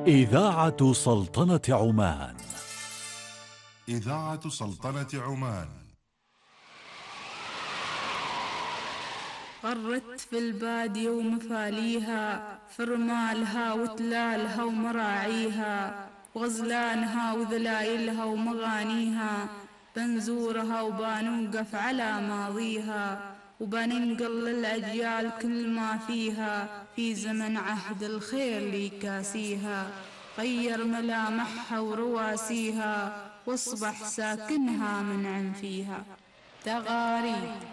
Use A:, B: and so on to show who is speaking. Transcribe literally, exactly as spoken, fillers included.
A: إذاعة سلطنة عمان.
B: إذاعة سلطنة عمان.
C: غرت في البادية ومفاليها، في رمالها وتلالها ومراعيها، وغزلانها وذلايلها ومغانيها، بنزورها وبنوقف على ماضيها، وبننقل للأجيال كل ما فيها، في زمن عهد الخير لي كاسيها، غير ملامحها ورواسيها، واصبح ساكنها منعم فيها. تغاريد